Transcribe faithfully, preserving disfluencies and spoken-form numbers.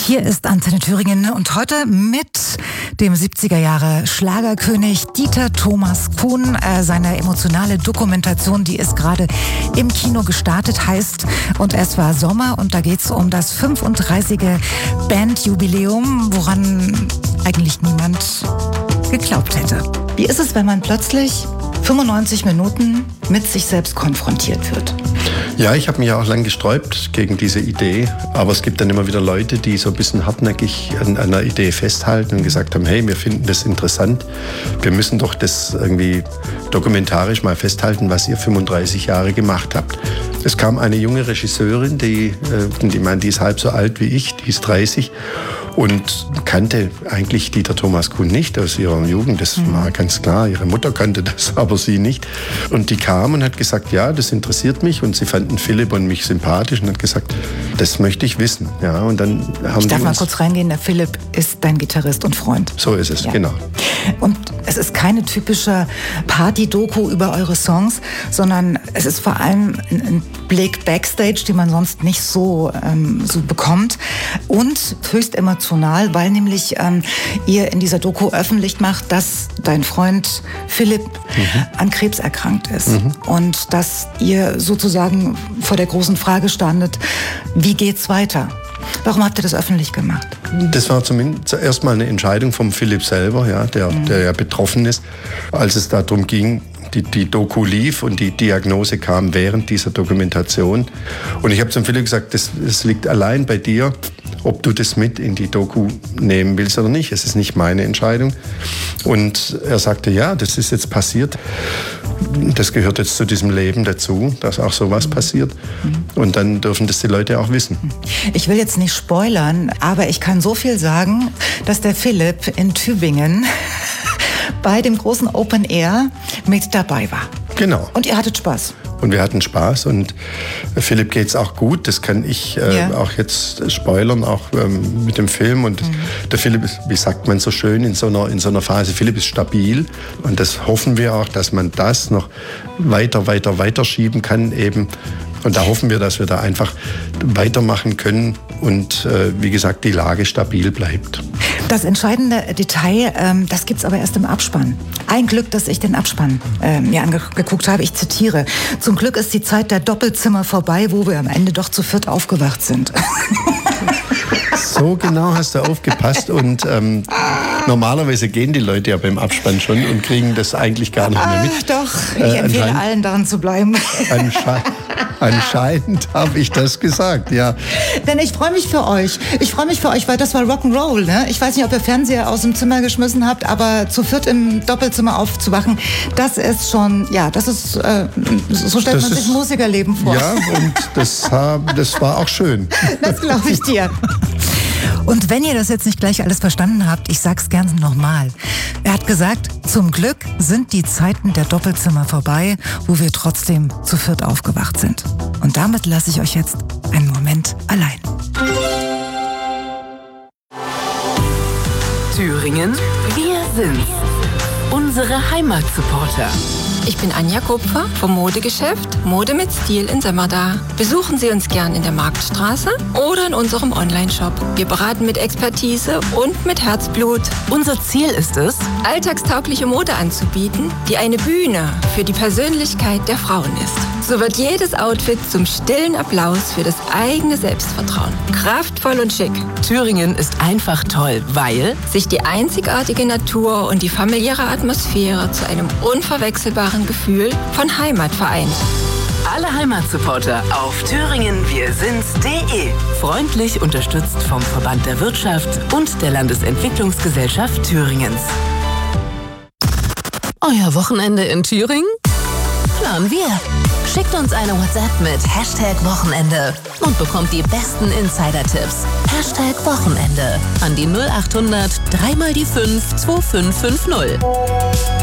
Hier ist Antenne Thüringen und heute mit dem siebziger Jahre Schlagerkönig Dieter Thomas Kuhn. Äh, seine emotionale Dokumentation, die ist gerade im Kino gestartet, heißt Und es war Sommer, und da geht es um das fünfunddreißigste Bandjubiläum, woran eigentlich niemand geglaubt hätte. Wie ist es, wenn man plötzlich fünfundneunzig Minuten mit sich selbst konfrontiert wird? Ja, ich habe mich ja auch lange gesträubt gegen diese Idee, aber es gibt dann immer wieder Leute, die so ein bisschen hartnäckig an einer Idee festhalten und gesagt haben, hey, wir finden das interessant, wir müssen doch das irgendwie dokumentarisch mal festhalten, was ihr fünfunddreißig Jahre gemacht habt. Es kam eine junge Regisseurin, die, die, meint, die ist halb so alt wie ich, die ist dreißig und kannte eigentlich Dieter Thomas Kuhn nicht aus ihrer Jugend. Das war ganz klar, ihre Mutter kannte das, aber sie nicht. Und die kam und hat gesagt, ja, das interessiert mich, und sie fanden Philipp und mich sympathisch und hat gesagt, das möchte ich wissen. Ja, und dann haben ich darf die mal uns kurz reingehen, der Philipp ist dein Gitarrist und Freund. So ist es, ja. Genau. Und es ist keine typische Party-Doku über eure Songs, sondern es ist vor allem ein Blick Backstage, den man sonst nicht so, ähm, so bekommt, und höchst emotional, weil nämlich ähm, ihr in dieser Doku öffentlich macht, dass dein Freund Philipp mhm. an Krebs erkrankt ist mhm. und dass ihr sozusagen vor der großen Frage standet, wie geht's weiter? Warum habt ihr das öffentlich gemacht? Das war zumindest zuerst mal eine Entscheidung vom Philipp selber, ja, der, mhm. der ja betroffen ist, als es darum ging, Die, die Doku lief und die Diagnose kam während dieser Dokumentation. Und ich habe zum Philipp gesagt, das, das liegt allein bei dir, ob du das mit in die Doku nehmen willst oder nicht. Es ist nicht meine Entscheidung. Und er sagte, ja, das ist jetzt passiert. Das gehört jetzt zu diesem Leben dazu, dass auch sowas passiert. Und dann dürfen das die Leute auch wissen. Ich will jetzt nicht spoilern, aber ich kann so viel sagen, dass der Philipp in Tübingen bei dem großen Open Air mit dabei war. Genau. Und ihr hattet Spaß. Und wir hatten Spaß, und Philipp geht's auch gut. Das kann ich äh, ja. auch jetzt spoilern, auch ähm, mit dem Film. Und mhm. der Philipp ist, wie sagt man so schön, in so einer, in so einer Phase, Philipp ist stabil. Und das hoffen wir auch, dass man das noch weiter, weiter, weiter schieben kann eben. Und da hoffen wir, dass wir da einfach weitermachen können und, äh, wie gesagt, die Lage stabil bleibt. Das entscheidende Detail, ähm, das gibt's aber erst im Abspann. Ein Glück, dass ich den Abspann äh, mir angeguckt habe. Ich zitiere: Zum Glück ist die Zeit der Doppelzimmer vorbei, wo wir am Ende doch zu viert aufgewacht sind. So genau hast du aufgepasst, und ähm, normalerweise gehen die Leute ja beim Abspann schon und kriegen das eigentlich gar nicht mehr mit. Ah, doch, ich äh, empfehle allen, daran zu bleiben. Ansche- anscheinend habe ich das gesagt, ja. Denn ich freue mich für euch. Ich freue mich für euch, weil das war Rock'n'Roll, ne? Ich weiß nicht, ob ihr Fernseher aus dem Zimmer geschmissen habt, aber zu viert im Doppelzimmer aufzuwachen, das ist schon, ja, das ist, äh, so stellt das man sich ein Musikerleben vor. Ja, und das, das war auch schön. Das glaube ich dir. Und wenn ihr das jetzt nicht gleich alles verstanden habt, ich sag's gern nochmal. Er hat gesagt, zum Glück sind die Zeiten der Doppelzimmer vorbei, wo wir trotzdem zu viert aufgewacht sind. Und damit lasse ich euch jetzt einen Moment allein. Thüringen, wir sind's. Unsere Heimatsupporter. Ich bin Anja Kupfer vom Modegeschäft Mode mit Stil in Sömmerda. Besuchen Sie uns gern in der Marktstraße oder in unserem Online-Shop. Wir beraten mit Expertise und mit Herzblut. Unser Ziel ist es, alltagstaugliche Mode anzubieten, die eine Bühne für die Persönlichkeit der Frauen ist. So wird jedes Outfit zum stillen Applaus für das eigene Selbstvertrauen. Kraftvoll und schick. Thüringen ist einfach toll, weil sich die einzigartige Natur und die familiäre Atmosphäre zu einem unverwechselbaren Gefühl von Heimat vereint. Alle Heimatsupporter auf thüringen wir sind's punkt de. Freundlich unterstützt vom Verband der Wirtschaft und der Landesentwicklungsgesellschaft Thüringens. Euer Wochenende in Thüringen? Planen wir. Schickt uns eine WhatsApp mit Hashtag Wochenende und bekommt die besten Insider-Tipps. Hashtag Wochenende an die null acht hundert drei mal die fünf zwei fünf fünf null.